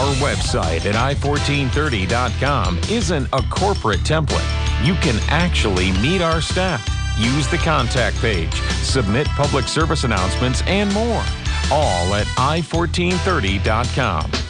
Our website at i1430.com isn't a corporate template. You can actually meet our staff, use the contact page, submit public service announcements, and more. All at i1430.com.